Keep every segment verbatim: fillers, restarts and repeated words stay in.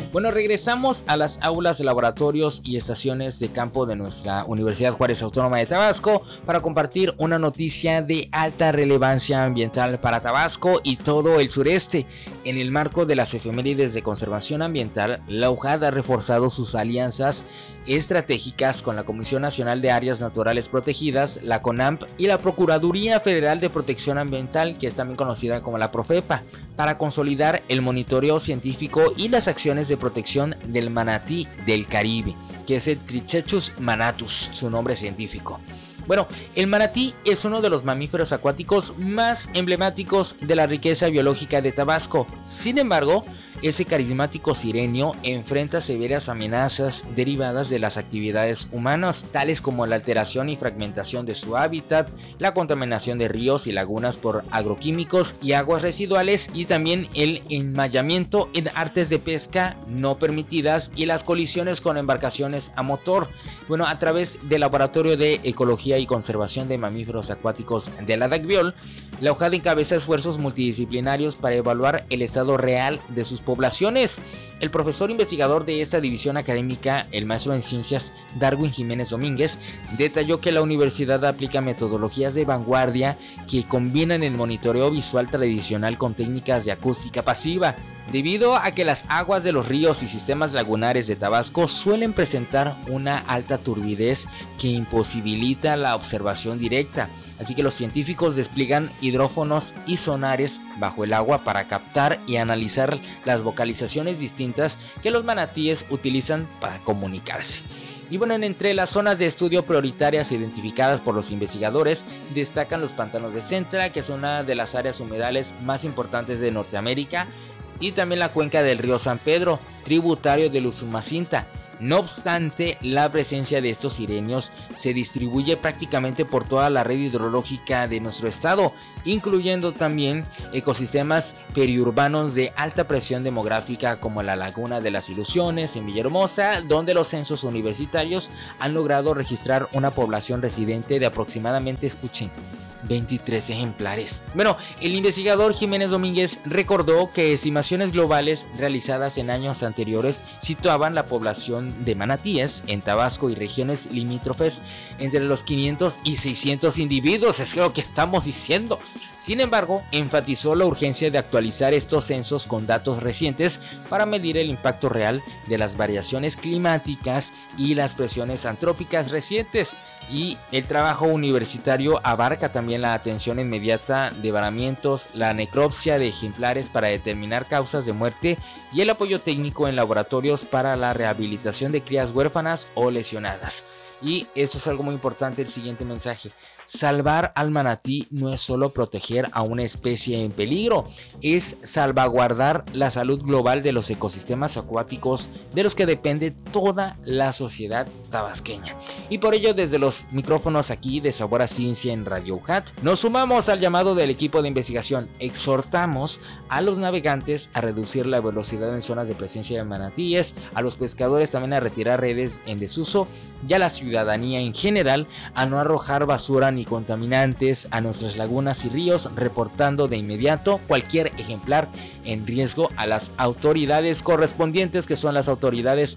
Bueno, regresamos a las aulas, laboratorios y estaciones de campo de nuestra Universidad Juárez Autónoma de Tabasco para compartir una noticia de alta relevancia ambiental para Tabasco y todo el sureste. En el marco de las efemérides de conservación ambiental, la U J A D ha reforzado sus alianzas estratégicas con la Comisión Nacional de Áreas Naturales Protegidas, la CONAMP y la Procuraduría Federal de Protección Ambiental, que es también conocida como la Profepa, para consolidar el monitoreo científico y las acciones de protección del manatí del Caribe, que es el Trichechus manatus, su nombre científico. Bueno, el manatí es uno de los mamíferos acuáticos más emblemáticos de la riqueza biológica de Tabasco. Sin embargo, ese carismático sirenio enfrenta severas amenazas derivadas de las actividades humanas, tales como la alteración y fragmentación de su hábitat, la contaminación de ríos y lagunas por agroquímicos y aguas residuales, y también el enmayamiento en artes de pesca no permitidas y las colisiones con embarcaciones a motor. Bueno, a través del Laboratorio de Ecología y Conservación de Mamíferos Acuáticos de la DACBIOL, la U J A D encabeza esfuerzos multidisciplinarios para evaluar el estado real de sus poblaciones. El profesor investigador de esta división académica, el maestro en ciencias Darwin Jiménez Domínguez, detalló que la universidad aplica metodologías de vanguardia que combinan el monitoreo visual tradicional con técnicas de acústica pasiva, debido a que las aguas de los ríos y sistemas lagunares de Tabasco suelen presentar una alta turbidez que imposibilita la observación directa. Así que los científicos despliegan hidrófonos y sonares bajo el agua para captar y analizar las vocalizaciones distintas que los manatíes utilizan para comunicarse. Y bueno, entre las zonas de estudio prioritarias identificadas por los investigadores destacan los pantanos de Centra, que es una de las áreas humedales más importantes de Norteamérica, y también la cuenca del río San Pedro, tributario del Usumacinta. No obstante, la presencia de estos sirenios se distribuye prácticamente por toda la red hidrológica de nuestro estado, incluyendo también ecosistemas periurbanos de alta presión demográfica como la Laguna de las Ilusiones en Villahermosa, donde los censos universitarios han logrado registrar una población residente de aproximadamente, escuchen, veintitrés ejemplares. Bueno, el investigador Jiménez Domínguez recordó que estimaciones globales realizadas en años anteriores situaban la población de manatíes en Tabasco y regiones limítrofes entre los quinientos y seiscientos individuos, es lo que estamos diciendo. Sin embargo, enfatizó la urgencia de actualizar estos censos con datos recientes para medir el impacto real de las variaciones climáticas y las presiones antrópicas recientes. Y el trabajo universitario abarca también la atención inmediata de varamientos, la necropsia de ejemplares para determinar causas de muerte y el apoyo técnico en laboratorios para la rehabilitación de crías huérfanas o lesionadas. Y esto es algo muy importante, el siguiente mensaje: salvar al manatí no es solo proteger a una especie en peligro, es salvaguardar la salud global de los ecosistemas acuáticos de los que depende toda la sociedad tabasqueña. Y por ello, desde los micrófonos aquí de Sabor a Ciencia en Radio U J A D, nos sumamos al llamado del equipo de investigación. Exhortamos a los navegantes a reducir la velocidad en zonas de presencia de manatíes, a los pescadores también a retirar redes en desuso y a la ciudadanía en general a no arrojar basura ni contaminantes a nuestras lagunas y ríos, reportando de inmediato cualquier ejemplar en riesgo a las autoridades correspondientes, que son las autoridades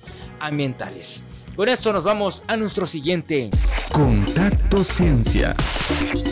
ambientales. Con esto nos vamos a nuestro siguiente Contacto Ciencia.